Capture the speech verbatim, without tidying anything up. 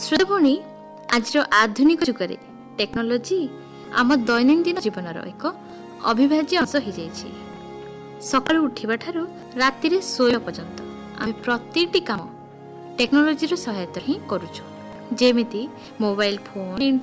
श्रोता भौणी आज आधुनिक जुगरे टेक्नोलोजी आम दैनंदिन जीवनर एक अविभाज्य अंश हो जाइए। सकाळु उठिबा ठारू राति रे सोया पर्यंत आम प्रतिटी काम टेक्नोलोजी सहायता ही करूछु। जेमिति मोबाइल फोन,